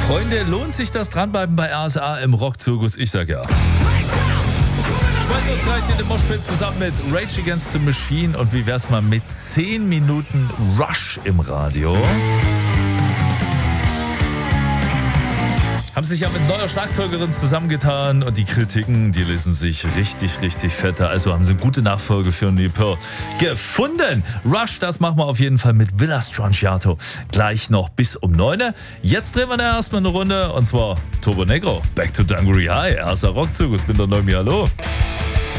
Freunde, lohnt sich das Dranbleiben bei RSA im Rockzirkus? Ich sag ja. Schmeißen uns gleich in den Moshpit zusammen mit Rage Against the Machine. Und wie wär's mal mit 10 Minuten Rush im Radio? Haben sich ja mit neuer Schlagzeugerin zusammengetan und die Kritiken, die lesen sich richtig, richtig fette. Also haben sie eine gute Nachfolge für Neil Peart gefunden. Rush, das machen wir auf jeden Fall mit Villa Stranggiato gleich noch bis um 9. Jetzt drehen wir da erstmal eine Runde und zwar Turbo Negro, Back to Dungaree High, erster Rockzirkus, bin der Neumi, hallo.